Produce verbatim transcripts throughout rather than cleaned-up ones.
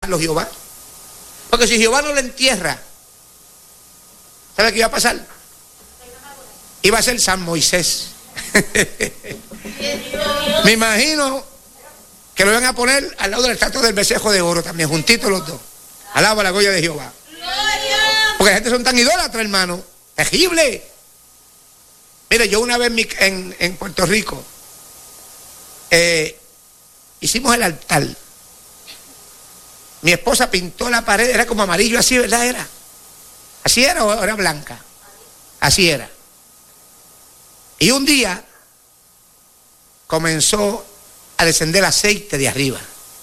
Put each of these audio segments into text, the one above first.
enterrarlo Jehová. Porque si Jehová no lo entierra, ¿sabe qué iba a pasar? Iba a ser San Moisés. Me imagino que lo iban a poner al lado del estatua del becerro de oro también, juntitos los dos. Alaba la gloria de Jehová. Porque la gente son tan idólatras, hermano. Terrible. Mire, yo una vez en, en Puerto Rico eh, hicimos el altar. Mi esposa pintó la pared, era como amarillo así, ¿verdad? Era. ¿Así era o era blanca? Así era. Y un día comenzó a descender aceite de arriba.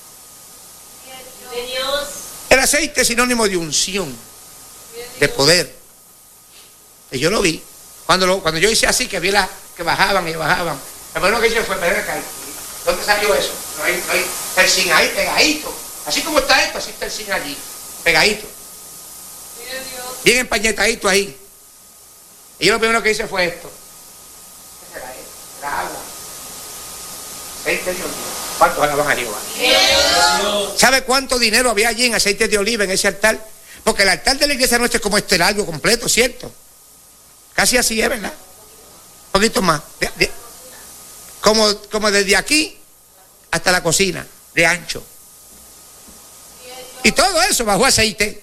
El aceite es sinónimo de unción, de poder. Y yo lo vi. Cuando, lo, cuando yo hice así, que vi la, que bajaban y bajaban. Lo primero que hice fue ver acá. ¿Dónde salió eso? No hay, no hay, está el zinc ahí pegadito. Así como está esto, así está el zinc allí, pegadito. Bien empañetadito ahí. Y yo lo primero que hice fue esto. ¿Qué será esto? Era agua. Aceite de oliva. ¿Cuántos alaban a Jehová? ¿Sabe cuánto dinero había allí en aceite de oliva en ese altar? Porque el altar de la iglesia nuestra es como este largo completo, ¿cierto? Casi así es, ¿verdad? Un poquito más. De, de, como, como desde aquí hasta la cocina, de ancho. Y todo eso bajo aceite.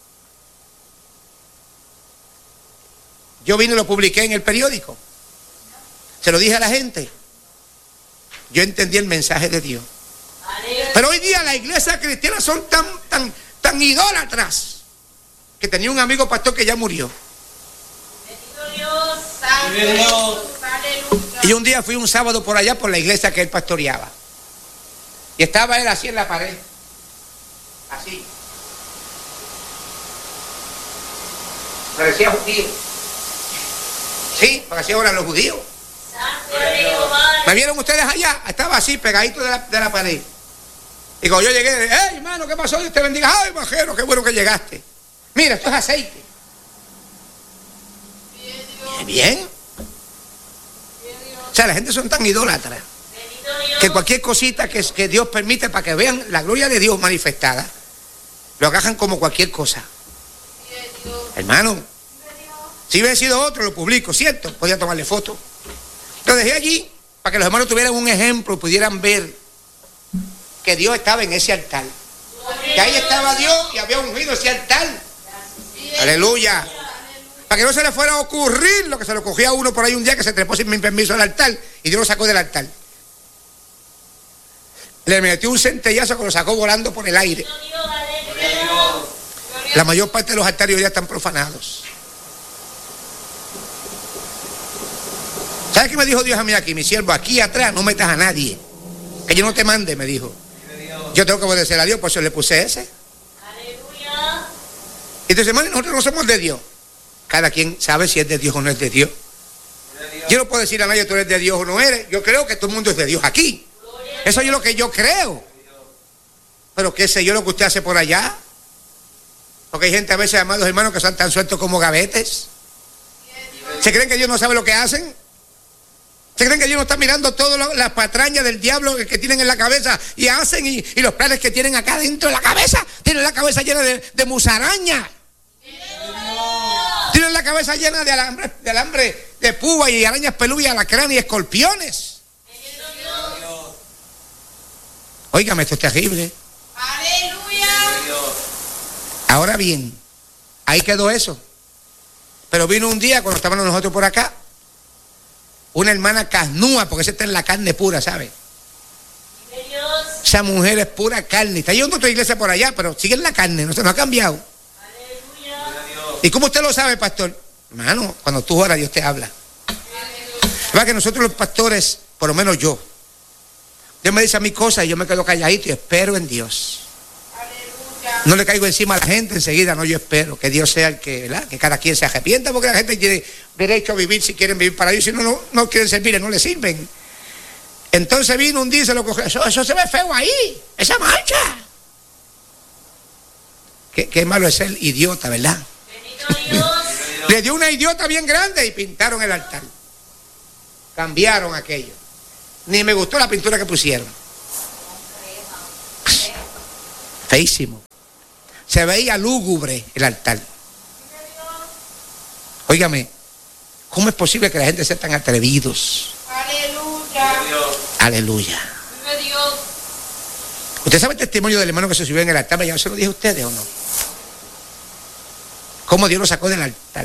Yo vine y lo publiqué en el periódico. Se lo dije a la gente. Yo entendí el mensaje de Dios. Pero hoy día las iglesias cristianas son tan, tan, tan idólatras que tenía un amigo pastor que ya murió. Y un día fui un sábado por allá por la iglesia que él pastoreaba. Y estaba él así en la pared. Así. Parecía judío. Sí, parecía ahora los judíos. ¿Me vieron ustedes allá? Estaba así, pegadito de la, de la pared. Y cuando yo llegué, ¡hey, hermano, qué pasó! Dios te bendiga. ¡Ay, majero, qué bueno que llegaste! Mira, esto es aceite. Bien. O sea, la gente son tan idólatras que cualquier cosita que, que Dios permite para que vean la gloria de Dios manifestada, lo agarran como cualquier cosa. Hermano, si hubiera sido otro, lo publico, ¿cierto? Podía tomarle foto. Lo dejé allí para que los hermanos tuvieran un ejemplo y pudieran ver que Dios estaba en ese altar. Que ahí estaba Dios y había ungido ese altar. Aleluya. Para que no se le fuera a ocurrir lo que se le ocurrió a uno por ahí un día que se trepó sin mi permiso al altar y Dios lo sacó del altar. Le metió un centellazo que lo sacó volando por el aire. La mayor parte de los altares hoy ya están profanados. ¿Sabes qué me dijo Dios a mí aquí? Mi siervo, aquí atrás no metas a nadie. Que yo no te mande, me dijo. Yo tengo que obedecer a Dios, por eso le puse ese. Entonces, hermano, nosotros no somos de Dios. Cada quien sabe si es de Dios o no es de Dios. Yo no puedo decir a nadie tú eres de Dios o no eres. Yo creo que todo el mundo es de Dios aquí. Eso es lo que yo creo. Pero qué sé yo lo que usted hace por allá. Porque hay gente a veces, amados hermanos, que son tan sueltos como gavetes. ¿Se creen que Dios no sabe lo que hacen? ¿Se creen que Dios no está mirando todas las patrañas del diablo que tienen en la cabeza y hacen y, y los planes que tienen acá dentro de la cabeza? Tienen la cabeza llena de, de musaraña. Tienen la cabeza llena de alambre, de alambre de púa y arañas peludas, alacranes y escorpiones. Óigame, esto es terrible. Aleluya. Ahora bien, ahí quedó eso. Pero vino un día cuando estábamos nosotros por acá, una hermana casnúa, porque esa está en la carne pura, ¿sabe? Esa mujer es pura carne. Está yendo a otra iglesia por allá, pero sigue en la carne, no se nos ha cambiado. ¿Y cómo usted lo sabe, pastor? Hermano, cuando tú oras, Dios te habla. Va que nosotros los pastores, por lo menos yo, Dios me dice a mí cosas y yo me quedo calladito y espero en Dios. No le caigo encima a la gente enseguida, no, yo espero que Dios sea el que, ¿verdad? Que cada quien se arrepienta, porque la gente tiene derecho a vivir si quieren vivir para Dios, si no, no, no quieren servir, no le sirven. Entonces vino un día y se lo cogió, eso, eso se ve feo ahí, esa mancha. Qué, qué malo es ser idiota, ¿verdad? Le dio una idiota bien grande y pintaron el altar. Cambiaron aquello. Ni me gustó la pintura que pusieron. Feísimo. Se veía lúgubre el altar. Óigame, ¿cómo es posible que la gente sea tan atrevidos? Aleluya. Aleluya. ¿Usted sabe el testimonio del hermano que se subió en el altar? ¿Ya se lo dije a ustedes o no? ¿Cómo Dios lo sacó del altar?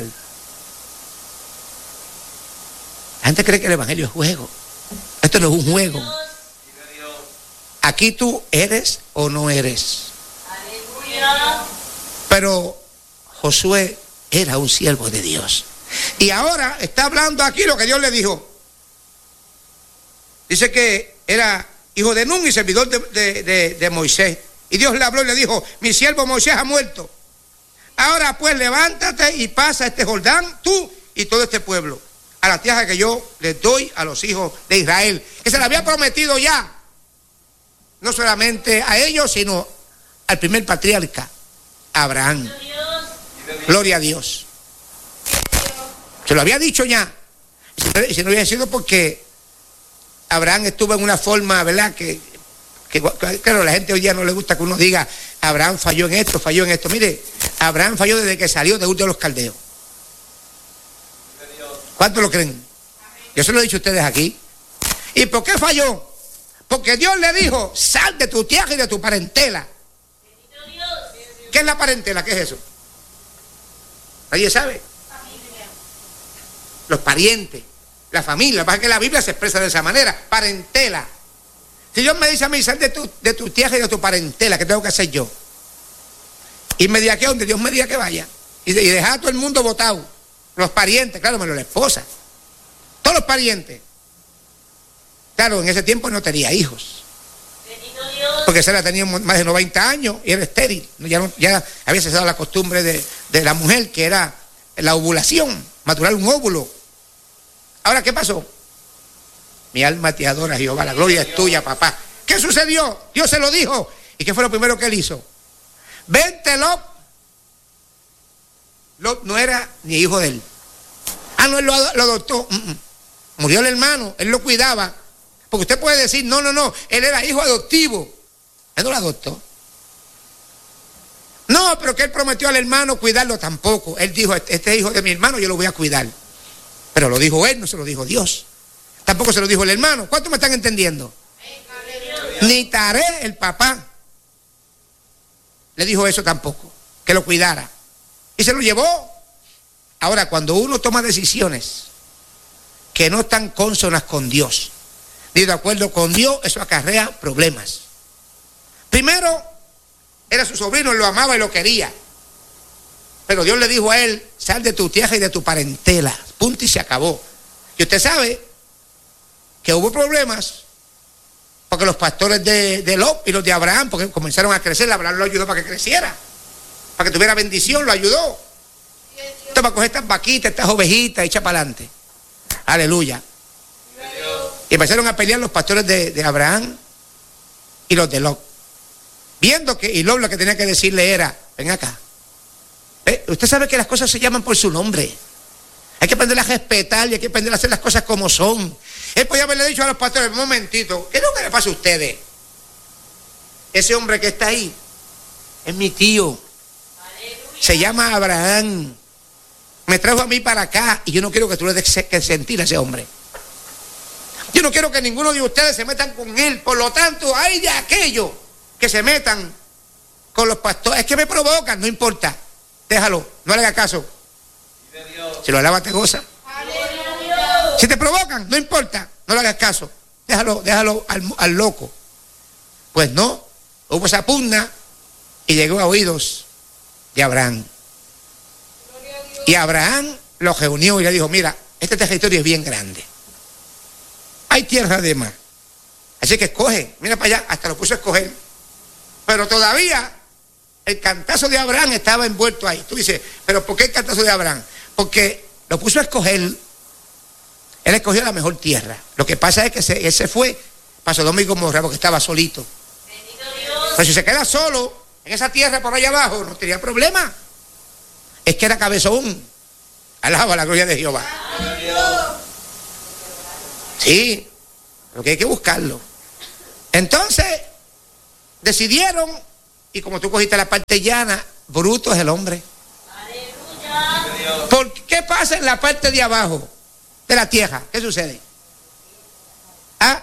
La gente cree que el evangelio es juego. Esto no es un juego. Aquí tú eres o no eres. Pero Josué era un siervo de Dios. Y ahora está hablando aquí lo que Dios le dijo. Dice que era hijo de Nun y servidor de, de, de, de Moisés. Y Dios le habló y le dijo: mi siervo Moisés ha muerto. Ahora pues levántate y pasa este Jordán, tú y todo este pueblo, a la tierra que yo les doy a los hijos de Israel, que se le había prometido ya, no solamente a ellos, sino al primer patriarca, Abraham. Gloria a Dios. Se lo había dicho ya. Y si no hubiera sido porque Abraham estuvo en una forma, ¿verdad? Que, que claro, a la gente hoy día no le gusta que uno diga Abraham falló en esto, falló en esto. Mire, Abraham falló desde que salió de Ur de los Caldeos. ¿Cuántos lo creen? Yo se lo he dicho a ustedes aquí. ¿Y por qué falló? Porque Dios le dijo: sal de tu tierra y de tu parentela. ¿Qué es la parentela? ¿Qué es eso? ¿Nadie sabe? Los parientes, la familia. Lo que pasa es que la Biblia se expresa de esa manera: parentela. Si Dios me dice a mí: sal de tu, de tu tierra y de tu parentela, ¿qué tengo que hacer yo? Irme de aquí a donde Dios me diga que vaya. Y, de, y dejar a todo el mundo botado. Los parientes, claro, menos la esposa. Todos los parientes. Claro, en ese tiempo no tenía hijos. Porque Sara tenía más de noventa años y era estéril. Ya, no, ya había cesado la costumbre de, de la mujer, que era la ovulación, maturar un óvulo. Ahora, ¿qué pasó? Mi alma te adora, Jehová, la gloria es tuya, papá. ¿Qué sucedió? Dios se lo dijo. ¿Y qué fue lo primero que él hizo? Vente, Lot. Lot no era ni hijo de él. Ah, no, él lo, lo adoptó. Mm, mm. Murió el hermano, él lo cuidaba. Porque usted puede decir: no, no, no, él era hijo adoptivo. Él no lo adoptó. No, pero que él prometió al hermano cuidarlo, tampoco. Él dijo: este hijo de mi hermano yo lo voy a cuidar. Pero lo dijo él, no se lo dijo Dios. Tampoco se lo dijo el hermano. ¿Cuántos me están entendiendo? Ni Taré, el papá, le dijo eso tampoco, que lo cuidara. Y se lo llevó. Ahora, cuando uno toma decisiones que no están cónsonas con Dios, ni de acuerdo con Dios, eso acarrea problemas. Primero, era su sobrino, él lo amaba y lo quería. Pero Dios le dijo a él: sal de tu tierra y de tu parentela. Punto, y se acabó. Y usted sabe que hubo problemas, porque los pastores de, de Lot y los de Abraham, porque comenzaron a crecer, Abraham lo ayudó para que creciera, para que tuviera bendición, lo ayudó. Entonces, para coger estas vaquitas, estas ovejitas, echa para adelante. Aleluya. Y empezaron a pelear los pastores de, de Abraham y los de Lot. Viendo que, y Lot lo que tenía que decirle era: ven acá. ¿Eh? Usted sabe que las cosas se llaman por su nombre. Hay que aprender a respetar y hay que aprender a hacer las cosas como son. Él podía haberle dicho a los pastores: un momentito, ¿qué es lo que le pasa a ustedes? Ese hombre que está ahí es mi tío. Se llama Abraham. Me trajo a mí para acá y yo no quiero que tú le des que sentir a ese hombre. Yo no quiero que ninguno de ustedes se metan con él. Por lo tanto, hay de aquellos que se metan con los pastores. Es que me provocan, no importa. Déjalo, no le hagas caso. Si lo alaba, te goza. Si te provocan, no importa, no le hagas caso. Déjalo, déjalo al, al loco. Pues no, hubo esa pugna y llegó a oídos de Abraham. Y Abraham lo reunió y le dijo: mira, este territorio es bien grande. Hay tierra de más. Así que escoge, mira para allá, hasta lo puso a escoger. Pero todavía el cantazo de Abraham estaba envuelto ahí. Tú dices: ¿pero por qué el cantazo de Abraham? Porque lo puso a escoger. Él escogió la mejor tierra. Lo que pasa es que se, él se fue para Sodoma y Gomorra porque estaba solito. Pero si se queda solo en esa tierra por allá abajo, no tenía problema. Es que era cabezón. Alaba la gloria de Jehová. Sí, pero que hay que buscarlo. Entonces decidieron, y como tú cogiste la parte llana, bruto es el hombre. Aleluya. ¿Por qué pasa en la parte de abajo de la tierra? ¿Qué sucede? Ah,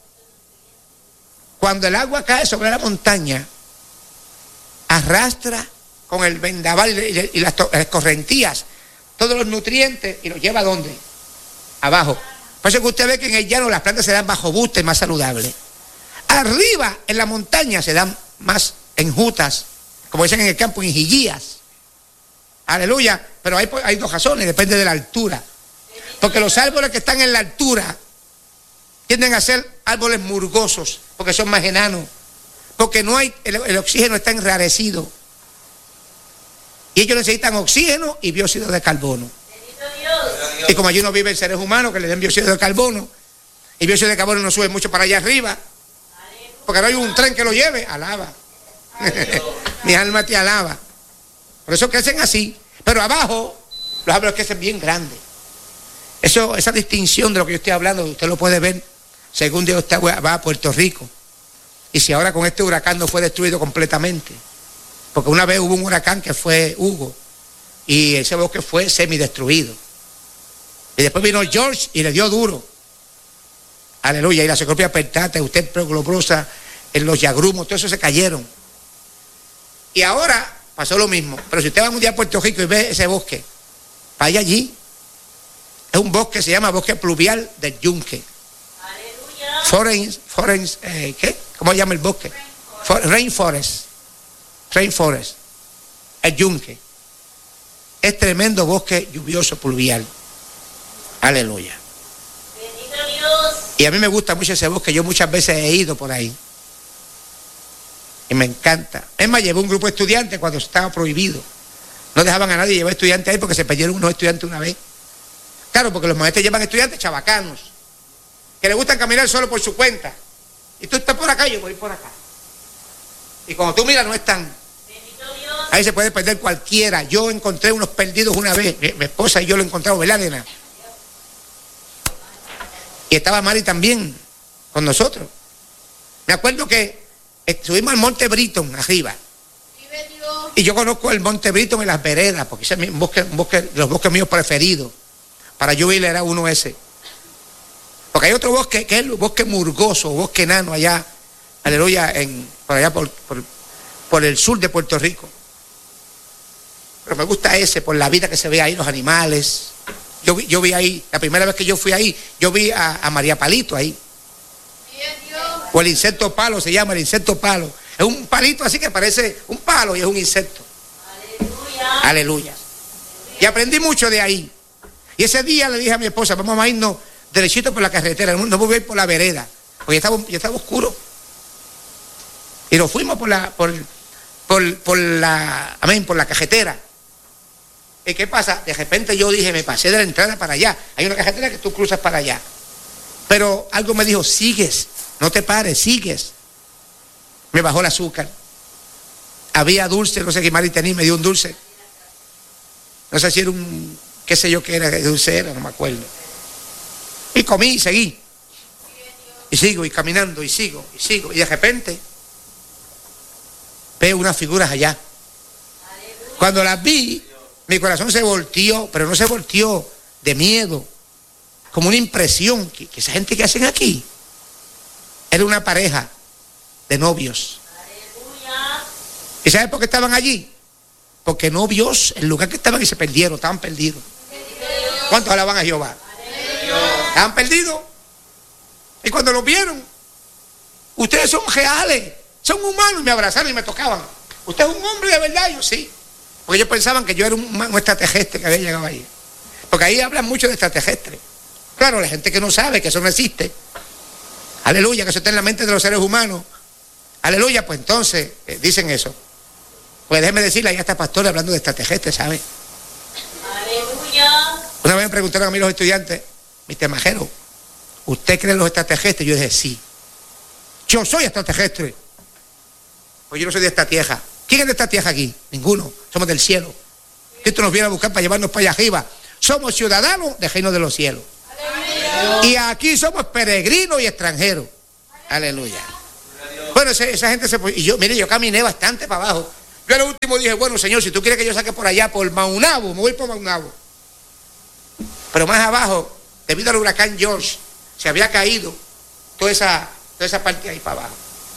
cuando el agua cae sobre la montaña, arrastra con el vendaval y, y las, las correntías todos los nutrientes y los lleva ¿a dónde? Abajo. Por eso que usted ve que en el llano las plantas se dan bajo buste, más saludables. Arriba, en la montaña, se dan más enjutas, como dicen en el campo, enjillías. Aleluya. Pero hay, hay dos razones, depende de la altura. Porque los árboles que están en la altura tienden a ser árboles murgosos, porque son más enanos. Porque no hay, el, el oxígeno está enrarecido. Y ellos necesitan oxígeno y dióxido de carbono. Y como allí no viven seres humanos que le den dióxido de carbono, y dióxido de carbono no sube mucho para allá arriba, porque no hay un tren que lo lleve, alaba. Mi alma te alaba. Por eso crecen así. Pero abajo, los árboles crecen bien grandes. Eso, esa distinción de lo que yo estoy hablando, usted lo puede ver según Dios usted va a Puerto Rico. Y si ahora con este huracán no fue destruido completamente. Porque una vez hubo un huracán que fue Hugo, y ese bosque fue semidestruido. Y después vino George y le dio duro. Aleluya. Y la cecropia pertata, usted globrosa, en los yagrumos, todo eso se cayeron. Y ahora pasó lo mismo. Pero si usted va un día a Puerto Rico y ve ese bosque, vaya allí. Es un bosque, se llama bosque pluvial del Yunque. Aleluya. Forest, forest, eh, ¿qué? ¿Cómo se llama el bosque? For, rainforest. Rainforest. El Yunque. Es tremendo bosque lluvioso pluvial. Aleluya. Bendito Dios. Y a mí me gusta mucho ese bosque. Yo muchas veces he ido por ahí. Y me encanta. Es más, llevé un grupo de estudiantes cuando estaba prohibido. No dejaban a nadie llevar estudiantes ahí porque se perdieron unos estudiantes una vez. Claro, porque los maestros llevan estudiantes chavacanos, que les gustan caminar solo por su cuenta. Y tú estás por acá y yo voy por acá. Y cuando tú miras no están. Bendito Dios. Ahí se puede perder cualquiera. Yo encontré unos perdidos una vez. Mi, mi esposa y yo lo encontramos, ¿verdad, nena? Y estaba Mari también con nosotros. Me acuerdo que subimos al Monte Britton arriba. Y yo conozco el Monte Britton en las veredas, porque ese es un bosque, un bosque, los bosques míos preferidos. Para yo ir era uno ese. Porque hay otro bosque que es el bosque murgoso, bosque enano allá, aleluya, en, por allá por, por, por el sur de Puerto Rico. Pero me gusta ese por la vida que se ve ahí, los animales. Yo vi, yo vi ahí, la primera vez que yo fui ahí, yo vi a, a María Palito ahí. O el insecto palo se llama, el insecto palo. Es un palito así que parece un palo y es un insecto. Aleluya. Aleluya. Y aprendí mucho de ahí. Y ese día le dije a mi esposa, vamos a irnos derechito por la carretera, no voy a ir por la vereda, porque ya estaba, ya estaba oscuro. Y nos fuimos por la, por, por, por la, amén, por la carretera. ¿Y qué pasa? De repente yo dije, me pasé de la entrada para allá. Hay una carretera que tú cruzas para allá. Pero algo me dijo, sigues, no te pares, sigues. Me bajó el azúcar. Había dulce, no sé qué Mari tenía, me dio un dulce. No sé si era un, qué sé yo qué era, qué dulce era, no me acuerdo. Y comí y seguí. Y sigo, y caminando, y sigo, y sigo. Y de repente veo unas figuras allá. Cuando las vi, mi corazón se volteó, pero no se volteó de miedo, como una impresión, que, que esa gente que hacen aquí, era una pareja de novios. Aleluya. ¿Y sabes por qué estaban allí? Porque novios, el lugar que estaban y se perdieron, estaban perdidos. ¿Cuántos alaban a Jehová? Aleluya. Estaban perdidos. Y cuando los vieron, ustedes son reales, son humanos, y me abrazaron y me tocaban. ¿Usted es un hombre de verdad? Y yo sí. Porque ellos pensaban que yo era un, un extraterrestre que había llegado ahí. Porque ahí hablan mucho de extraterrestres. Claro, la gente que no sabe que eso no existe. Aleluya, que eso está en la mente de los seres humanos. Aleluya, pues entonces eh, dicen eso. Pues déjeme decirle, ahí está pastor hablando de extraterrestres, ¿sabe? Aleluya. Una vez me preguntaron a mí los estudiantes, mister Majero, ¿usted cree en los extraterrestres? Yo dije, sí. Yo soy extraterrestre. Pues yo no soy de esta tierra. ¿Quién es de esta tierra aquí? Ninguno. Somos del cielo. Cristo nos viene a buscar para llevarnos para allá arriba. Somos ciudadanos del reino de los cielos. Aleluya. Y aquí somos peregrinos y extranjeros. Aleluya. Bueno, esa, esa gente se... Y yo, mire, yo caminé bastante para abajo. Yo al último dije, bueno, Señor, si tú quieres que yo saque por allá, por Maunabo, me voy por Maunabo. Pero más abajo, debido al huracán George, se había caído toda esa, toda esa parte ahí para abajo.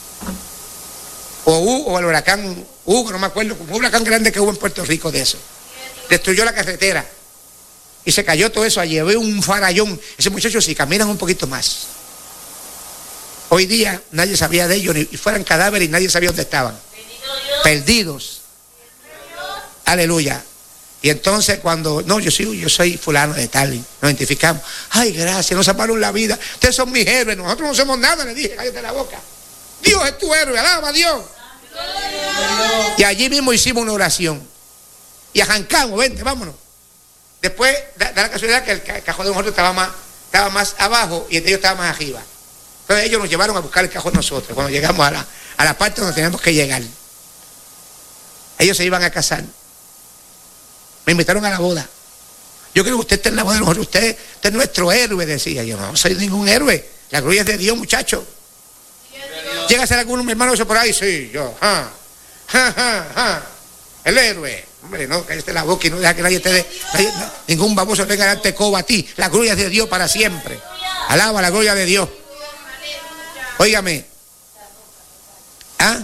O, o el huracán Hugo, no me acuerdo, como un huracán grande que hubo en Puerto Rico de eso. Destruyó la carretera. Y se cayó todo eso, allí había un farallón. Ese muchacho, si caminan un poquito más. Hoy día nadie sabía de ellos, y fueran cadáveres y nadie sabía dónde estaban. Perdidos. Aleluya. Y entonces cuando, no, yo soy, yo soy fulano de tal, nos identificamos. Ay, gracias, nos salvaron la vida. Ustedes son mis héroes, nosotros no somos nada, le dije, cállate la boca. Dios es tu héroe, alaba a Dios. Y allí mismo hicimos una oración. Y arrancamos, vente, vámonos. Después, da, da la casualidad que el, el cajón de nosotros estaba más, estaba más abajo y el de ellos estaba más arriba. Entonces ellos nos llevaron a buscar el cajón nosotros, cuando llegamos a la, a la parte donde teníamos que llegar. Ellos se iban a casar. Me invitaron a la boda. Yo creo que usted está en la boda de nosotros, usted, usted es nuestro héroe, decía. Yo no soy ningún héroe. La gloria es de Dios, muchacho. Llega a ser algún hermano eso por ahí, sí, yo, ja, ja, ja, ja. El héroe. Hombre, no, cállate la boca y no deja que nadie te dé, nadie, no, ningún baboso venga a darte coba a ti. La gloria es de Dios para siempre. Alaba la gloria de Dios. Óigame. ¿Ah?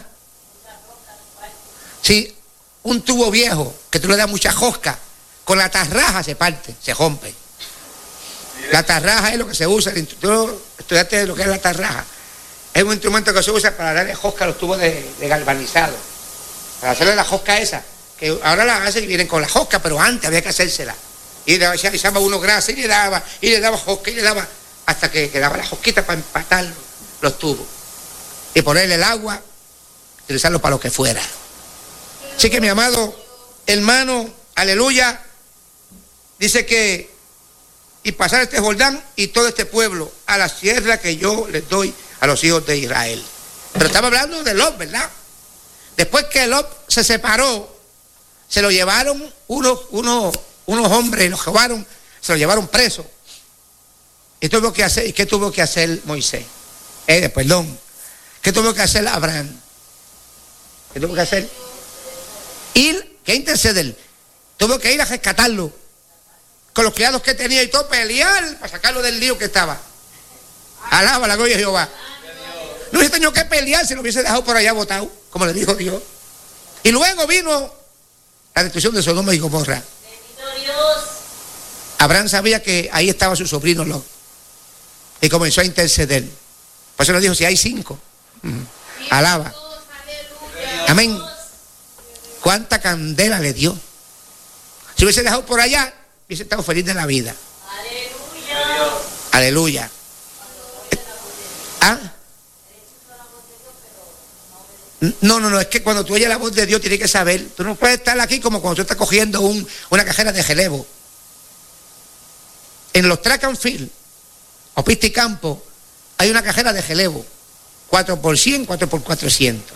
Sí, un tubo viejo que tú le das mucha josca, con la tarraja se parte, se rompe. La tarraja es lo que se usa, tú estudiaste lo que es la tarraja. Es un instrumento que se usa para darle josca a los tubos de, de galvanizado. Para hacerle la josca esa, que ahora la hacen y vienen con la josca, pero antes había que hacérsela. Y le echaba uno grasa y le daba, y le daba josca y le daba, hasta que quedaba la josquita para empatar los tubos. Y ponerle el agua, utilizarlo para lo que fuera. Así que mi amado hermano, aleluya, dice que, y pasar este Jordán y todo este pueblo a la tierra que yo les doy a los hijos de Israel. Pero estaba hablando de Lot, ¿verdad? Después que Lot se separó, se lo llevaron unos, unos, unos hombres, los llevaron, se lo llevaron preso. ¿Y tuvo que hacer? ¿Y qué tuvo que hacer Moisés? Eh, perdón. ¿Qué tuvo que hacer Abraham? ¿Qué tuvo que hacer? Ir, ¿qué interceder? Tuvo que ir a rescatarlo. Con los criados que tenía y todo, pelear para sacarlo del lío que estaba. Alaba la gloria de Jehová. No hubiese tenido que pelear si lo hubiese dejado por allá botado, como le dijo Dios. Y luego vino la destrucción de Sodoma y Gomorra. Abraham sabía que ahí estaba su sobrino Lot y comenzó a interceder. Por eso le dijo, si hay cinco, alaba. Amén. Cuánta candela le dio. Si hubiese dejado por allá, hubiese estado feliz de la vida. Aleluya. Aleluya. ¿Ah? No, no, no, es que cuando tú oyes la voz de Dios tienes que saber. Tú no puedes estar aquí como cuando tú estás cogiendo un, una cajera de relevo. En los track and field o pista y campo hay una cajera de relevo, cuatro por cien, cuatro por cuatrocientos.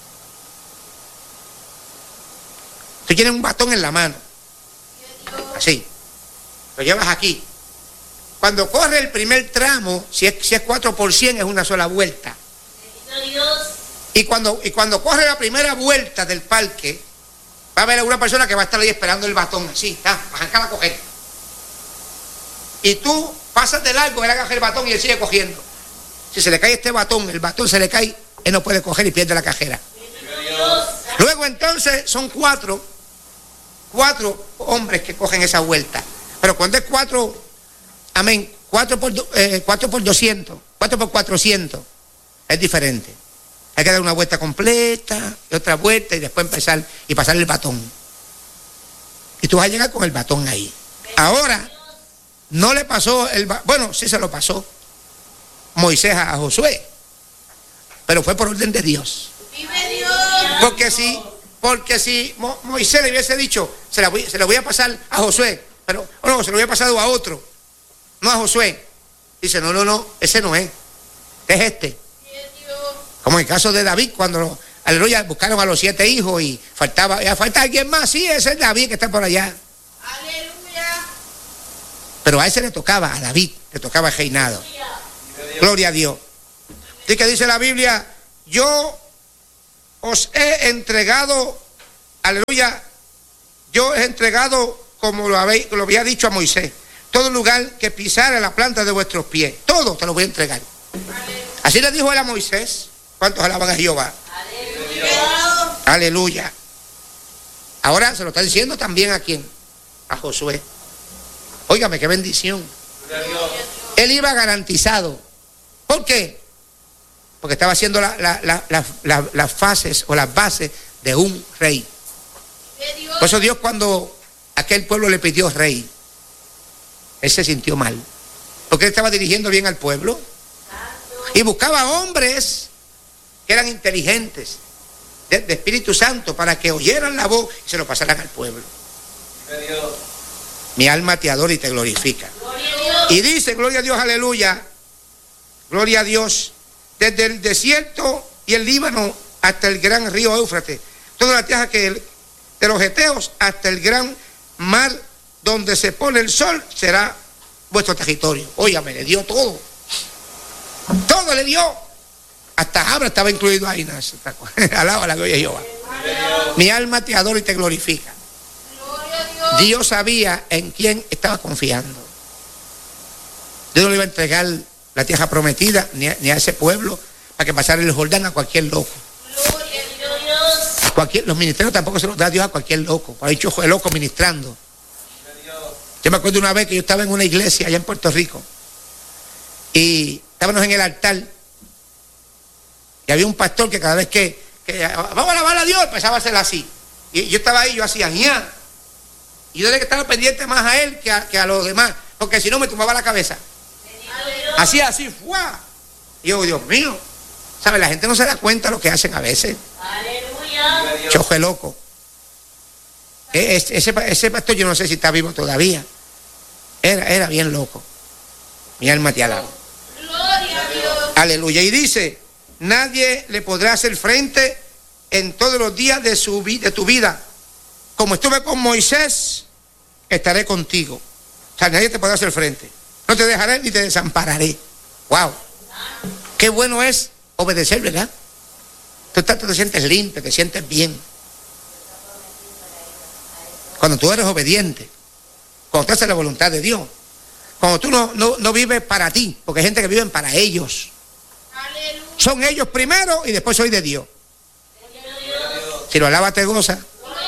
Tú tienes un batón en la mano, así, lo llevas aquí. Cuando corre el primer tramo, si es, si es cuatro por cien es una sola vuelta. Y cuando, y cuando corre la primera vuelta del parque, va a haber alguna persona que va a estar ahí esperando el batón, así, está, arrancar a coger. Y tú pasas de largo, él agarra el batón y él sigue cogiendo. Si se le cae este batón, el batón se le cae, él no puede coger y pierde la cajera. Luego entonces son cuatro, cuatro hombres que cogen esa vuelta. Pero cuando es cuatro, amén, cuatro por, eh, cuatro por doscientos, cuatro por cuatrocientos, es diferente. Hay que dar una vuelta completa, y otra vuelta, y después empezar y pasar el batón. Y tú vas a llegar con el batón ahí. Ahora, no le pasó el batón, bueno, sí se lo pasó Moisés a Josué, pero fue por orden de Dios. Porque si, porque si Mo, Moisés le hubiese dicho, se la, voy, se la voy a pasar a Josué, pero oh no, se lo había pasado a otro, no a Josué. Dice, no, no, no, ese no es, es este. Como en el caso de David, cuando, aleluya, buscaron a los siete hijos y faltaba, ya falta alguien más, sí, ese es David que está por allá. Aleluya. Pero a ese le tocaba, a David, le tocaba el reinado. Gloria a Dios. ¿Y qué dice la Biblia? Yo os he entregado aleluya, yo he entregado, como lo, habéis, lo había dicho a Moisés, todo lugar que pisara la planta de vuestros pies, todo te lo voy a entregar. Aleluya. Así le dijo él a Moisés. ¿Cuántos alaban a Jehová? Aleluya. Aleluya. Ahora se lo está diciendo también a quién, a Josué. Óigame, qué bendición. Él iba garantizado. ¿Por qué? Porque estaba haciendo la, la, la, la, la, las fases o las bases de un rey. Por eso Dios, cuando aquel pueblo le pidió rey, él se sintió mal, porque él estaba dirigiendo bien al pueblo y buscaba hombres que eran inteligentes, de, de Espíritu Santo, para que oyeran la voz y se lo pasaran al pueblo. Mi alma te adora y te glorifica. Y dice, gloria a Dios, aleluya, gloria a Dios, desde el desierto y el Líbano hasta el gran río Éufrates, toda la tierra que el, de los Eteos hasta el gran mar donde se pone el sol será vuestro territorio. Óigame, le dio todo. Todo le dio. Hasta Abra estaba incluido ahí. Alaba la gloria de Jehová. Mi alma te adora y te glorifica. Dios sabía en quién estaba confiando. Dios no le iba a entregar la tierra prometida ni a, ni a ese pueblo para que pasara el Jordán a cualquier loco. Cualquier, los ministerios tampoco se los da Dios a cualquier loco. Por ahí fue loco ministrando. Yo me acuerdo una vez que yo estaba en una iglesia allá en Puerto Rico y estábamos en el altar y había un pastor que cada vez que, que vamos a alabar a Dios, empezaba a hacer así. Y yo estaba ahí, yo hacía ña. Y yo tenía que estar pendiente más a él que a, que a los demás, porque si no me tumbaba la cabeza. Hacía así, ¡fua! Y yo, Dios mío, ¿sabes? La gente no se da cuenta de lo que hacen a veces. Aleluya. Choje loco. Ese, ese, ese pastor yo no sé si está vivo todavía. Era, era bien loco. Mi alma te alaba. Gloria a Dios. Aleluya. Y dice, nadie le podrá hacer frente en todos los días de, su, de tu vida. Como estuve con Moisés, estaré contigo. O sea, nadie te podrá hacer frente. No te dejaré ni te desampararé. Wow. Qué bueno es obedecer, ¿verdad? Tú te sientes limpio, te sientes bien. Cuando tú eres obediente, cuando tú haces la voluntad de Dios, cuando tú no, no, no vives para ti, porque hay gente que vive para ellos. Aleluya. Son ellos primero y después soy de Dios. Si lo alabas te goza.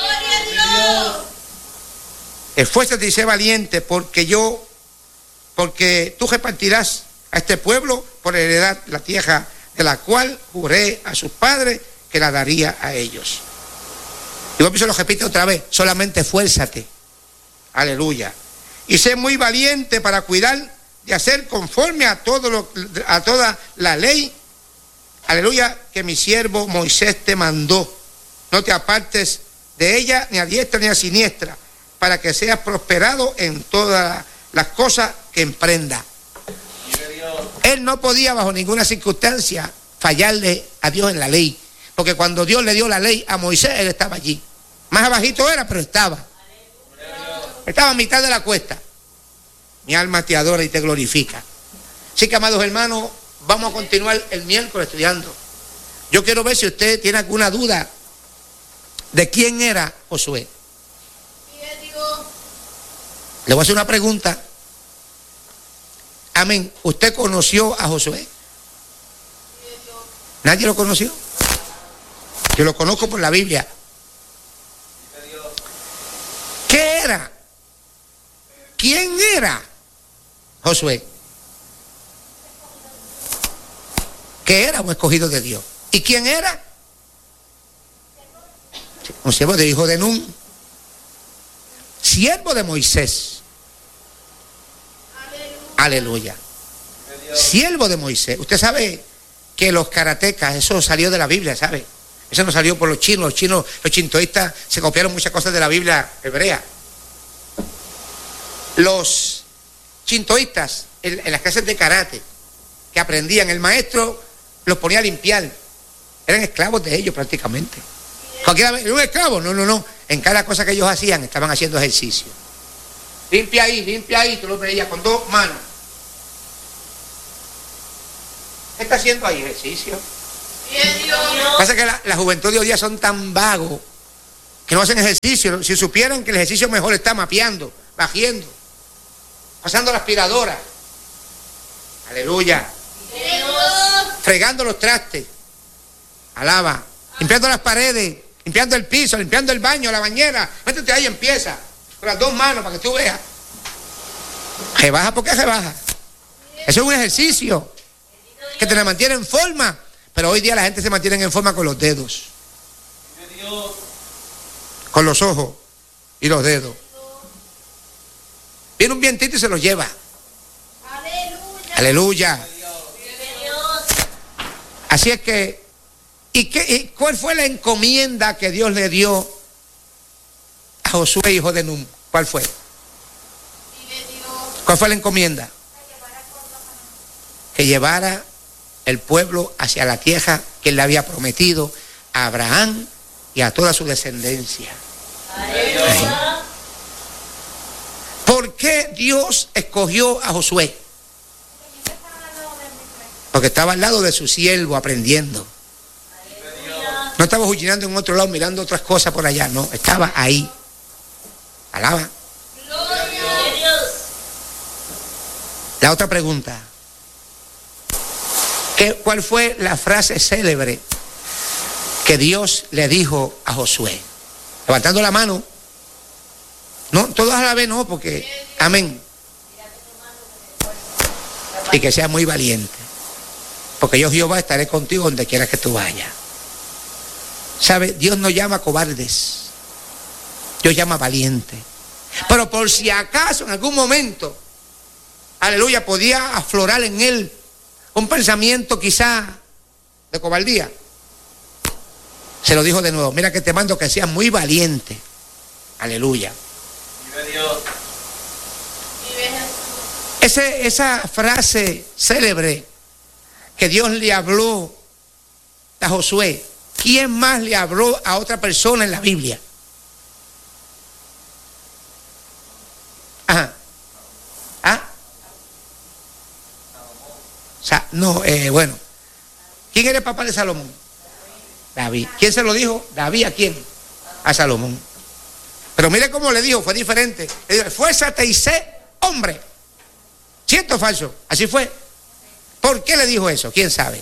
Esfuérzate y sé valiente, porque yo, porque tú repartirás a este pueblo por heredad la tierra de la cual juré a sus padres que la daría a ellos. Y vos se lo repito otra vez, solamente esfuérzate. Aleluya. Y sé muy valiente para cuidar de hacer conforme a todo lo, a toda la ley, aleluya, que mi siervo Moisés te mandó. No te apartes de ella ni a diestra ni a siniestra, para que seas prosperado en todas las cosas que emprenda. Él no podía bajo ninguna circunstancia fallarle a Dios en la ley, porque cuando Dios le dio la ley a Moisés, él estaba allí. Más abajito era, pero estaba. Estaba a mitad de la cuesta. Mi alma te adora y te glorifica. Así que, amados hermanos, vamos a continuar el miércoles estudiando. Yo quiero ver si usted tiene alguna duda de quién era Josué. Le voy a hacer una pregunta. Amén. ¿Usted conoció a Josué? ¿Nadie lo conoció? Yo lo conozco por la Biblia. ¿Qué era? ¿Quién era Josué? Que era un escogido de Dios. ¿Y quién era? Un siervo de hijo de Nun, siervo de Moisés. Aleluya. Aleluya. Siervo de Moisés. Usted sabe que los karatecas, eso salió de la Biblia, ¿sabe? Eso no salió por los chinos. Los chinos, los chintoístas se copiaron muchas cosas de la Biblia hebrea. Los chintoístas en, en las clases de karate que aprendían, el maestro los ponía a limpiar. Eran esclavos de ellos prácticamente. Cualquiera, un esclavo, no, no, no. En cada cosa que ellos hacían, estaban haciendo ejercicio. Limpia ahí, limpia ahí, tú lo veías con dos manos. ¿Qué está haciendo ahí? Ejercicio. Pasa que la, la juventud de hoy día son tan vagos, que no hacen ejercicio, si supieran que el ejercicio mejor está mapeando, barriendo, pasando la aspiradora, aleluya, fregando los trastes, alaba, limpiando las paredes, limpiando el piso, limpiando el baño, la bañera. Métete ahí y empieza con las dos manos para que tú veas. Rebaja porque rebaja. Eso es un ejercicio que te la mantiene en forma. Pero hoy día la gente se mantiene en forma con los dedos, con los ojos y los dedos. Viene un vientito y se los lleva. Aleluya. Aleluya. Así es que, ¿y, qué, ¿y cuál fue la encomienda que Dios le dio a Josué, hijo de Nun? ¿Cuál fue? ¿Cuál fue la encomienda? Que llevara el pueblo hacia la tierra que él le había prometido a Abraham y a toda su descendencia. Aleluya. ¿Por qué Dios escogió a Josué? Porque estaba al lado de su siervo aprendiendo. No estaba huyendo en otro lado mirando otras cosas por allá, no, estaba ahí. Alaba. La otra pregunta. ¿Qué, ¿Cuál fue la frase célebre que Dios le dijo a Josué? Levantando la mano. No, todos a la vez no, porque, amén. Y que sea muy valiente. Porque yo, Jehová, estaré contigo donde quiera que tú vayas. ¿Sabe? Dios no llama cobardes. Dios llama valientes. Pero por si acaso en algún momento, aleluya, podía aflorar en él un pensamiento quizá de cobardía, se lo dijo de nuevo: mira que te mando que seas muy valiente. Aleluya. Ese, esa frase célebre que Dios le habló a Josué, ¿quién más le habló a otra persona en la Biblia? Ajá. ¿Ah? O sea, no, eh, bueno. ¿Quién era el papá de Salomón? David. ¿Quién se lo dijo? David, ¿a quién? A Salomón. Pero mire cómo le dijo, fue diferente. Le dijo: esfuérzate y sé hombre. ¿Cierto o falso? Así fue. ¿Por qué le dijo eso? ¿Quién sabe?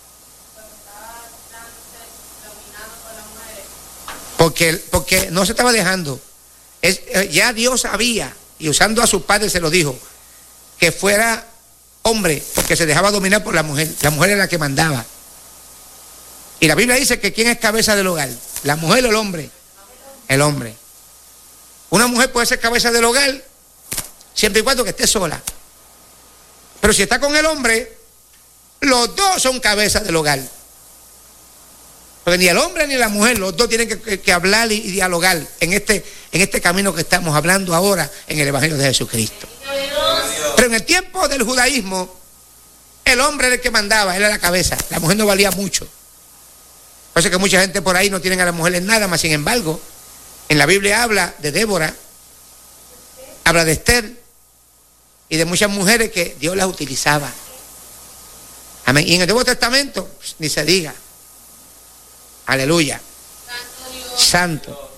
Porque, porque no se estaba dejando. Es, ya Dios sabía, y usando a su padre se lo dijo, que fuera hombre, porque se dejaba dominar por la mujer. La mujer era la que mandaba. Y la Biblia dice que ¿quién es cabeza del hogar? ¿La mujer o el hombre? El hombre. Una mujer puede ser cabeza del hogar siempre y cuando que esté sola. Pero si está con el hombre, los dos son cabezas del hogar. Porque ni el hombre ni la mujer, los dos tienen que, que, que hablar y, y dialogar en este, en este camino que estamos hablando ahora en el Evangelio de Jesucristo. Pero en el tiempo del judaísmo, el hombre era el que mandaba, él era la cabeza. La mujer no valía mucho. Por eso que mucha gente por ahí no tienen a las mujeres nada, más sin embargo, en la Biblia habla de Débora, habla de Esther y de muchas mujeres que Dios las utilizaba. Amén. Y en el Nuevo Testamento, pues, ni se diga. Aleluya. Santo.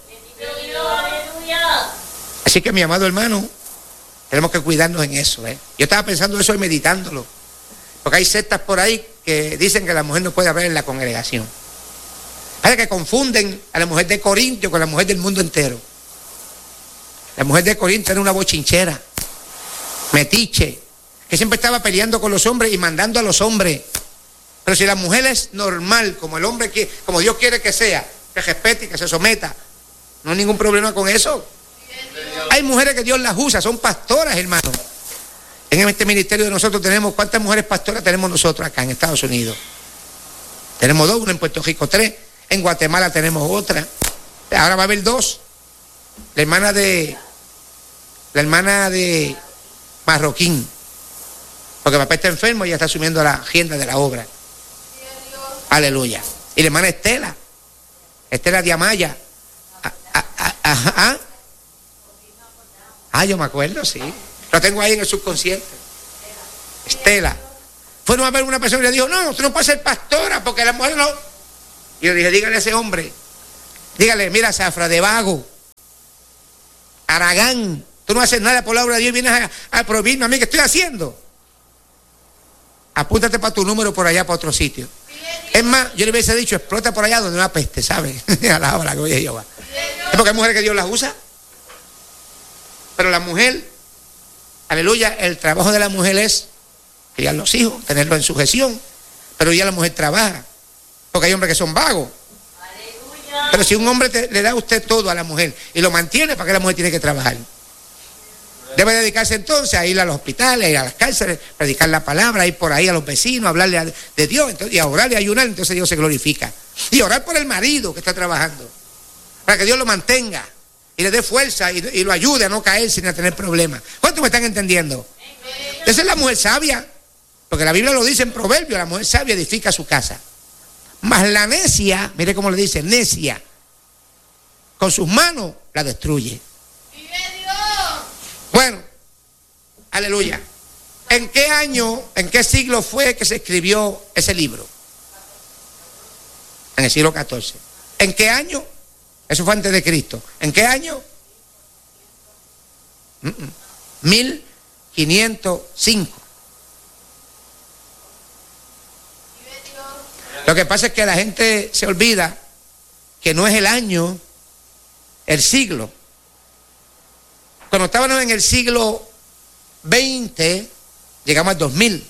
Así que, mi amado hermano, tenemos que cuidarnos en eso, ¿eh? Yo estaba pensando eso y meditándolo. Porque hay sectas por ahí que dicen que la mujer no puede hablar en la congregación. Hay que confunden a la mujer de Corintio con la mujer del mundo entero. La mujer de Corinto era una bochinchera, metiche, que siempre estaba peleando con los hombres y mandando a los hombres. Pero si la mujer es normal, como el hombre que, como Dios quiere que sea, que respete y que se someta, no hay ningún problema con eso. Hay mujeres que Dios las usa, son pastoras, hermano. En este ministerio de nosotros tenemos, ¿cuántas mujeres pastoras tenemos nosotros acá en Estados Unidos? Tenemos dos, una en Puerto Rico tres, en Guatemala tenemos otra. Ahora va a haber dos. La hermana de, la hermana de Marroquín, porque papá está enfermo y ya está asumiendo la agenda de la obra. Aleluya. Y la hermana Estela, Estela de Amaya. Ah, ah, ah, ah, ah. ah, yo me acuerdo, sí. Lo tengo ahí en el subconsciente. Estela. Fueron a ver una persona y le dijo: no, usted no puede ser pastora porque la mujer no. Y yo dije: dígale a ese hombre Dígale, mira, Zafra, de vago, Aragán, tú no haces nada por la obra de Dios y vienes a, a prohibirme a mí, ¿qué estoy haciendo? Apúntate para tu número por allá, para otro sitio. Es más, yo le hubiese dicho, explota por allá donde no apeste, ¿sabes? Alaba la gloria de Jehová. Es porque hay mujeres que Dios las usa. Pero la mujer, aleluya, el trabajo de la mujer es criar los hijos, tenerlos en sujeción. Pero ya la mujer trabaja. Porque hay hombres que son vagos. Aleluya. Pero si un hombre te, le da a usted todo a la mujer y lo mantiene, ¿para qué la mujer tiene que trabajar? Debe dedicarse entonces a ir a los hospitales, a ir a las cárceles, predicar la palabra, ir por ahí a los vecinos, hablarle a, de Dios, entonces, y a orar y a ayunar, entonces Dios se glorifica. Y orar por el marido que está trabajando, para que Dios lo mantenga y le dé fuerza y, y lo ayude a no caer sin tener problemas. ¿Cuántos me están entendiendo? Esa es la mujer sabia, porque la Biblia lo dice en Proverbios, la mujer sabia edifica su casa. Mas la necia, mire cómo le dice, necia, con sus manos la destruye. Bueno, aleluya. ¿En qué año, en qué siglo fue que se escribió ese libro? En el siglo catorce. ¿En qué año? Eso fue antes de Cristo. ¿En qué año? mil quinientos cinco. Lo que pasa es que la gente se olvida que no es el año, el siglo. Cuando estábamos en el siglo veinte, llegamos al dos mil.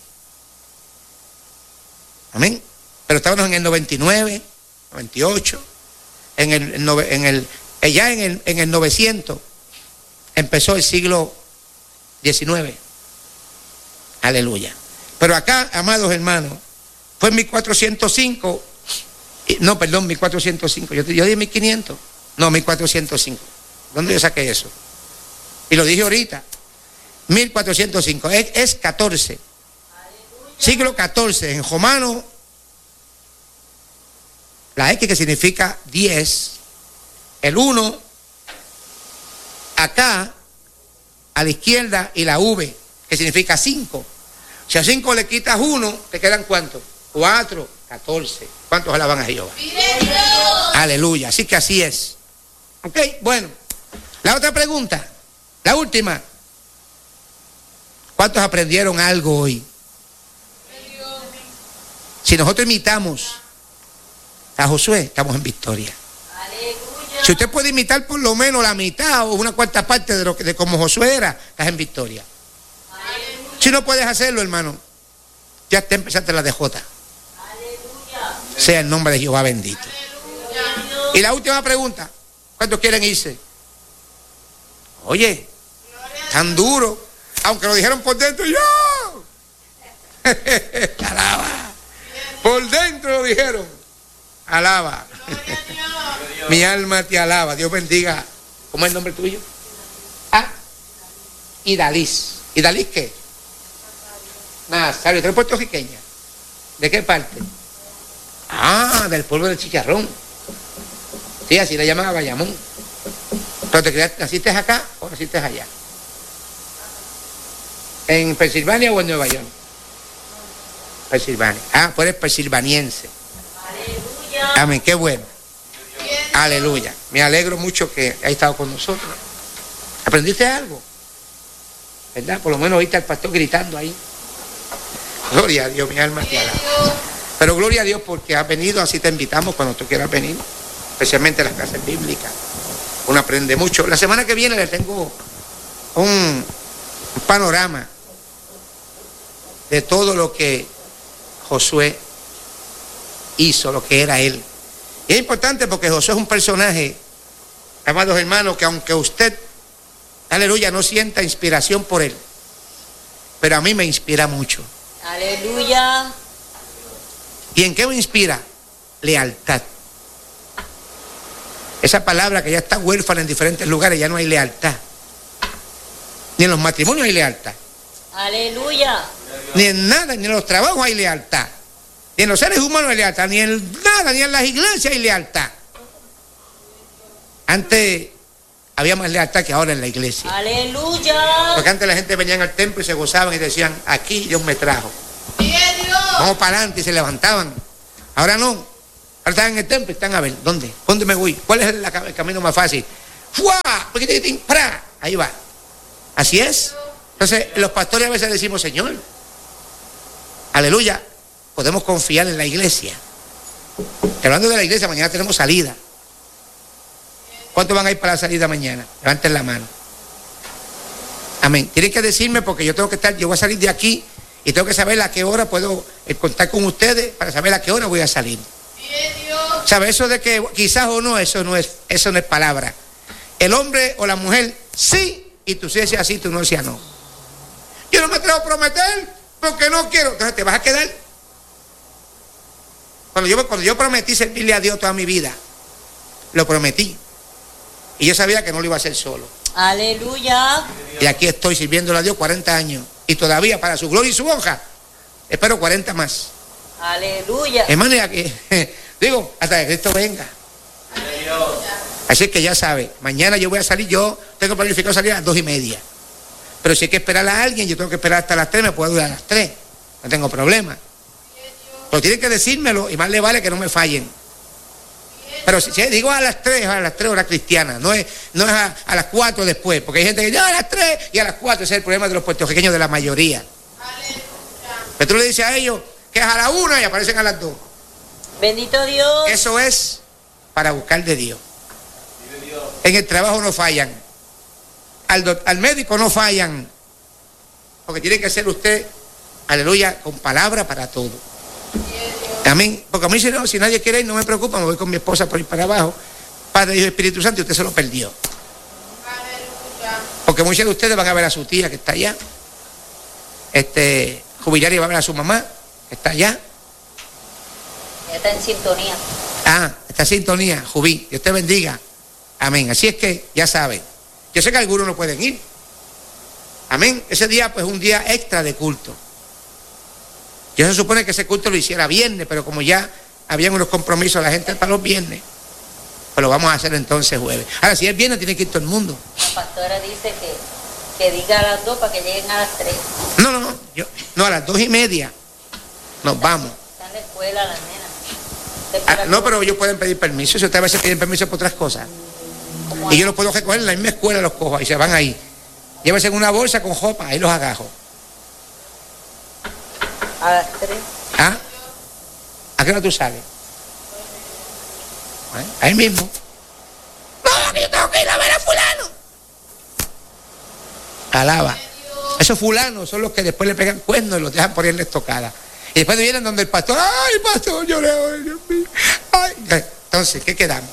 Amén. Pero estábamos en el noventa y nueve, noventa y ocho, en el, en el, ya en el, en el novecientos empezó el siglo diecinueve. Aleluya. Pero acá, amados hermanos, fue en mil cuatrocientos cinco, no, perdón, mil cuatrocientos cinco, yo, yo dije mil quinientos, no, mil cuatrocientos cinco. ¿Dónde yo saqué eso? Y lo dije ahorita, mil cuatrocientos cinco, es, es catorce, siglo catorce, en romano, la X que significa diez, el uno, acá, a la izquierda, y la V, que significa cinco. Si a cinco le quitas uno, ¿te quedan cuántos? cuatro, catorce. ¿Cuántos alaban a Jehová? Aleluya, así que así es. Ok, bueno, la otra pregunta. La última. ¿Cuántos aprendieron algo hoy? Si nosotros imitamos a Josué, estamos en victoria. Aleluya. Si usted puede imitar por lo menos la mitad o una cuarta parte de lo que de como Josué era, estás en victoria. Aleluya. Si no puedes hacerlo, hermano, ya te empezaste la D J. Aleluya. Sea el nombre de Jehová bendito. Aleluya. Y la última pregunta. ¿Cuántos quieren irse? Oye, tan duro, aunque lo dijeron por dentro, yo. Alaba. Por dentro lo dijeron. Alaba. Mi alma te alaba. Dios bendiga. ¿Cómo es el nombre tuyo? Ah, Idaliz. ¿Idaliz qué? Nazario. ¿Tú eres puertorriqueña? ¿De qué parte? Ah, del pueblo del Chicharrón. Sí, así le llaman a Bayamón. ¿Pero te creaste, naciste acá o naciste allá? ¿En Pensilvania o en Nueva York? Pensilvania. Ah, pues eres pensilvaniense. Aleluya. Amén, qué bueno. Aleluya. Me alegro mucho que hayas estado con nosotros. ¿Aprendiste algo? ¿Verdad? Por lo menos oíste al pastor gritando ahí. Gloria a Dios, mi alma te alaba. Pero gloria a Dios porque has venido, así te invitamos cuando tú quieras venir. Especialmente las clases bíblicas. Uno aprende mucho. La semana que viene le tengo un, un panorama de todo lo que Josué hizo, lo que era él. Y es importante porque Josué es un personaje, amados hermanos, que aunque usted, aleluya, no sienta inspiración por él, pero a mí me inspira mucho. Aleluya. ¿Y en qué me inspira? Lealtad. Esa palabra que ya está huérfana en diferentes lugares, ya no hay lealtad. Ni en los matrimonios hay lealtad. Aleluya. Ni en nada, ni en los trabajos hay lealtad. Ni en los seres humanos hay lealtad. Ni en nada, ni en las iglesias hay lealtad. Antes había más lealtad que ahora en la iglesia. Aleluya. Porque antes la gente venía al templo y se gozaban y decían, aquí Dios me trajo. Vamos para adelante y se levantaban. Ahora no. Ahora están en el templo y están a ver, ¿dónde? ¿Dónde me voy? ¿Cuál es el, el camino más fácil? ¡Fua! Ahí va. Así es. Entonces, los pastores a veces decimos, Señor, aleluya, podemos confiar en la iglesia. Que hablando de la iglesia, mañana tenemos salida. ¿Cuántos van a ir para la salida mañana? Levanten la mano. Amén. Tienen que decirme porque yo tengo que estar, yo voy a salir de aquí y tengo que saber a qué hora puedo eh, contar con ustedes para saber a qué hora voy a salir. ¿Sabe? Eso de que quizás o no, eso no es, eso no es palabra. El hombre o la mujer, sí, y tú sí decías así, tú no decías no. Yo no me atrevo a prometer porque no quiero. Entonces te vas a quedar. Cuando yo, cuando yo prometí servirle a Dios toda mi vida, lo prometí. Y yo sabía que no lo iba a hacer solo. Aleluya. Y aquí estoy sirviéndole a Dios cuarenta años. Y todavía para su gloria y su honra, espero cuarenta más. Aleluya. Hermano, y aquí, digo, hasta que Cristo venga. Así que ya sabe, mañana yo voy a salir, yo tengo planificado salir a las dos y media. Pero si hay que esperar a alguien, yo tengo que esperar hasta las tres, me puedo durar a las tres. No tengo problema. Pero tienen que decírmelo y más le vale que no me fallen. Pero si, si digo a las tres, a las tres horas cristianas, no es, no es a, a las cuatro después, porque hay gente que dice a las tres y a las cuatro, ese es el problema de los puertorriqueños de la mayoría. Pero tú le dices a ellos que es a la una y aparecen a las dos. Bendito Dios. Eso es para buscar de Dios. En el trabajo no fallan. Al, do, al médico no fallan. Porque tiene que ser usted, aleluya, con palabra para todo. Amén. Porque a mí si, no, si nadie quiere ir, no me preocupa, me voy con mi esposa por ir para abajo. Padre, Hijo y Espíritu Santo, y usted se lo perdió. Porque muchos de ustedes van a ver a su tía que está allá. Este, Jubilaria va a ver a su mamá, que está allá. Ya está en sintonía. Ah, está en sintonía, Jubí. Dios te bendiga. Amén. Así es que, ya saben. Yo sé que algunos no pueden ir. Amén. Ese día, pues, un día extra de culto. Yo se supone que ese culto lo hiciera viernes, pero como ya habían unos compromisos la gente para los viernes, pues lo vamos a hacer entonces jueves. Ahora, si es viernes, tiene que ir todo el mundo. La pastora dice que, que diga a las dos para que lleguen a las tres. No, no, no. Yo, no, a las dos y media nos vamos. Está en la escuela las nenas. Ah, no, pero ellos pueden pedir permiso. Si ustedes a veces piden permiso por otras cosas. Y yo los puedo recoger en la misma escuela, los cojo y se van ahí. Llévense en una bolsa con ropa, ahí los agajo. A las tres. ¿Ah? ¿A qué hora tú sales? ¿Eh? Ahí mismo. No, que yo tengo que ir a ver a fulano. Alaba. Esos fulanos son los que después le pegan cuernos y los dejan por ahí en la estocada. Y después vienen donde el pastor, ay, pastor, lloré, ay, Dios mío. Ay. Entonces, ¿qué quedamos?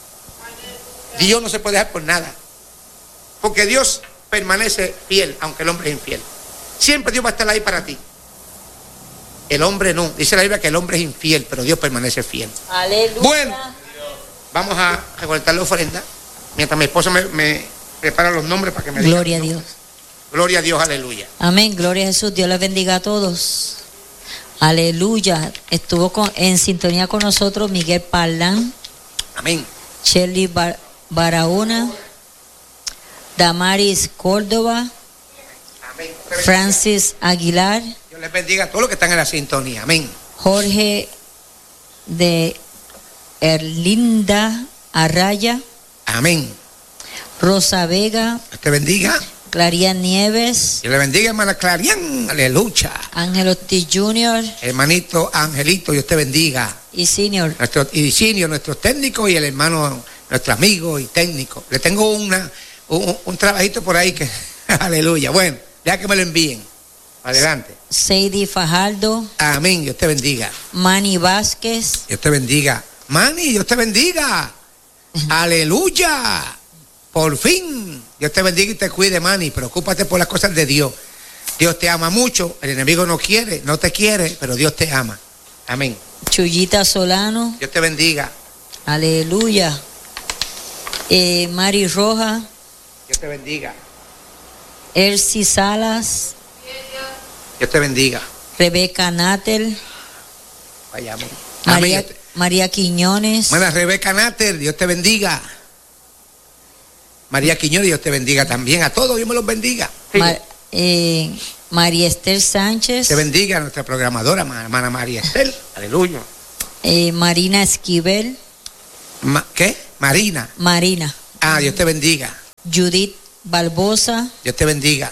Dios no se puede dejar por nada. Porque Dios permanece fiel, aunque el hombre es infiel. Siempre Dios va a estar ahí para ti. El hombre no. Dice la Biblia que el hombre es infiel, pero Dios permanece fiel. Aleluya. Bueno, vamos a recolectar la ofrenda. Mientras mi esposa me, me prepara los nombres para que me diga. Gloria a Dios. Gloria a Dios, aleluya. Amén, gloria a Jesús. Dios les bendiga a todos. Aleluya. Estuvo con, en sintonía con nosotros Miguel Parlán. Amén. Shirley Bar, Barahona. Damaris Córdoba. Amén. Francis Aguilar. Dios les bendiga a todos los que están en la sintonía. Amén. Jorge de Erlinda Arraya. Amén. Rosa Vega. Dios te bendiga. Clarian Nieves. Dios le bendiga, hermana Clarian. Aleluya. Ángel Ortiz junior Hermanito Angelito, Dios te bendiga. y Senior. Nuestro Idicinio, nuestros técnicos y el hermano, nuestro amigo y técnico. Le tengo una, un, un trabajito por ahí que, aleluya. Bueno, ya que me lo envíen. Adelante. Sadie Fajardo. Amén, Dios te bendiga. Manny Vázquez. Dios te bendiga. Manny, Dios te bendiga. Aleluya. Por fin. Dios te bendiga y te cuide, Manny. Preocúpate por las cosas de Dios. Dios te ama mucho. El enemigo no quiere, no te quiere, pero Dios te ama. Amén. Chuyita Solano. Dios te bendiga. Aleluya. Eh, Mari Roja. Dios te bendiga. Elsie Salas. Dios te bendiga. Rebeca Natel. Vayamos. María, Amén. María Quiñones. Buena Rebeca Nater, Dios te bendiga. María Quiñones, Dios te bendiga también. A todos, Dios me los bendiga. Ma- eh, María Esther Sánchez. Te bendiga nuestra programadora, hermana María Estel. Aleluya. eh, Marina Esquivel. Ma, ¿Qué? Marina. Marina. Ah, Dios te bendiga. Judith Barbosa. Dios te bendiga.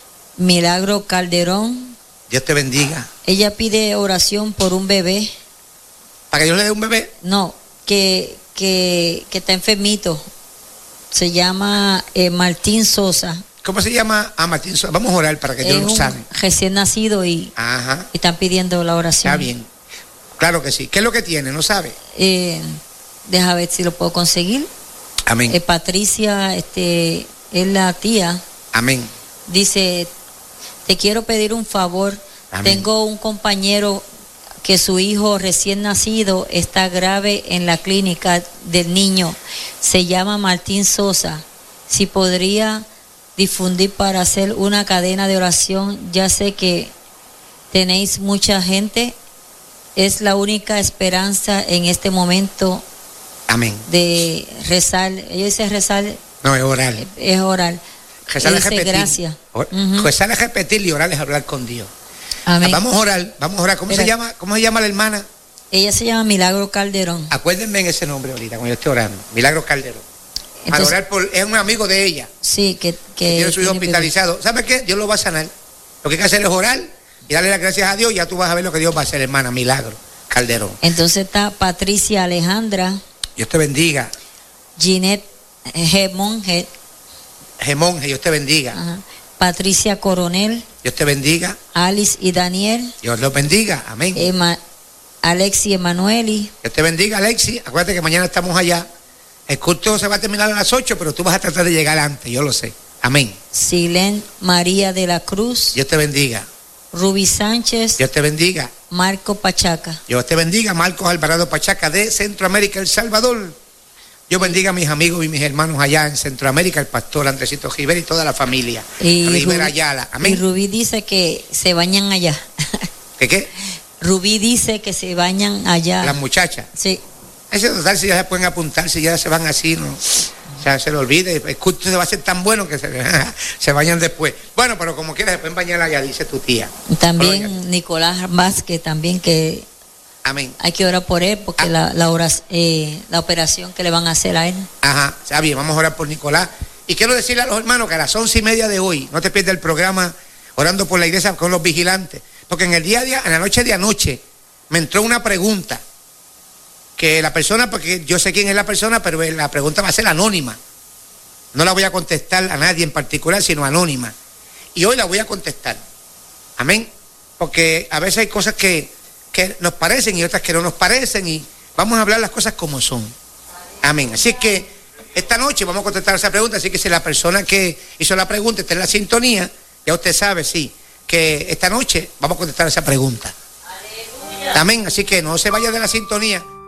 Milagro Calderón. Dios te bendiga. Ella pide oración por un bebé. ¿Para que Dios le dé un bebé? No, que, que, que está enfermito. Se llama eh, Martín Sosa. ¿Cómo se llama? Ah, Martín Sosa. Vamos a orar para que Dios Es lo un sane. recién nacido y, Ajá. y están pidiendo la oración. Está bien. Claro que sí. ¿Qué es lo que tiene? ¿No sabe? Eh, deja ver si lo puedo conseguir. Amén. Eh, Patricia, este, es la tía. Amén. Dice, te quiero pedir un favor. Amén. Tengo un compañero que su hijo recién nacido está grave en la clínica del niño. Se llama Martín Sosa. Si podría difundir para hacer una cadena de oración. Ya sé que tenéis mucha gente. Es la única esperanza en este momento. Amén. De rezar. Ellos dicen rezar. No, es orar. Es orar. Rezar es Dice repetir. gracias. Or- Ujú. Rezar es repetir y orar es hablar con Dios. Amén. Vamos a orar, vamos a orar. ¿Cómo Espera. se llama? ¿Cómo se llama la hermana? Ella se llama Milagro Calderón. Acuérdenme en ese nombre ahorita, cuando yo esté orando. Milagro Calderón. Para Entonces, orar por, es un amigo de ella, sí, que, que que tiene su hijo tiene bebé. hospitalizado. ¿Sabe qué? Dios lo va a sanar. Lo que hay que hacer es orar y darle las gracias a Dios y ya tú vas a ver lo que Dios va a hacer, hermana. Milagro Calderón. Entonces está Patricia Alejandra, Dios te bendiga. Ginette G. Monge, Gemonje, Dios te bendiga. ajá, Patricia Coronel, Dios te bendiga. Alice y Daniel, Dios los bendiga. Amén. Ema, Alexi Emanueli, Dios te bendiga, Alexi. Acuérdate que mañana estamos allá. El culto se va a terminar a las ocho, pero tú vas a tratar de llegar antes, yo lo sé. Amén. Silén María de la Cruz, Dios te bendiga. Ruby Sánchez, Dios te bendiga. Marco Pachaca. Dios te bendiga, Marcos Alvarado Pachaca de Centroamérica, El Salvador. Dios bendiga a mis amigos y mis hermanos allá en Centroamérica, el pastor Andresito Rivera y toda la familia. Y Rivera Rubí, Ayala. y Amén. Rubí dice que se bañan allá. ¿Qué qué? Rubí dice que se bañan allá. Las muchachas. Sí. Ese total, si ya se pueden apuntar, si ya se van así, ¿no? O sea, se lo olvide. El culto se va a hacer tan bueno que se, se bañan después. Bueno, pero como quieras, se pueden bañar allá, dice tu tía. También Pero ya- Nicolás Vázquez, también que Amén. hay que orar por él porque Ah. la, la, oras- eh, la operación que le van a hacer a él. Ajá, está bien, vamos a orar por Nicolás. Y quiero decirle a los hermanos que a las once y media de hoy, no te pierdas el programa Orando por la Iglesia con los Vigilantes. Porque en el día a día, en la noche de anoche, me entró una pregunta. Que la persona, porque yo sé quién es la persona, pero la pregunta va a ser anónima. No la voy a contestar a nadie en particular, sino anónima. Y hoy la voy a contestar. Amén. Porque a veces hay cosas que, que nos parecen y otras que no nos parecen y vamos a hablar las cosas como son. Amén. Así que esta noche vamos a contestar esa pregunta. Así que si la persona que hizo la pregunta está en la sintonía, ya usted sabe, sí, que esta noche vamos a contestar esa pregunta. Amén. Así que no se vaya de la sintonía.